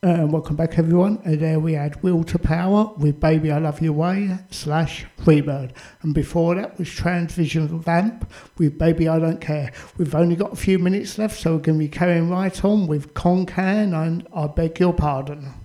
Welcome back, everyone. And there we had Will to Power with Baby I Love Your Way / Freebird. And before that was Transvision Vamp with Baby I Don't Care. We've only got a few minutes left, so we're going to be carrying right on with Concan and I Beg Your Pardon.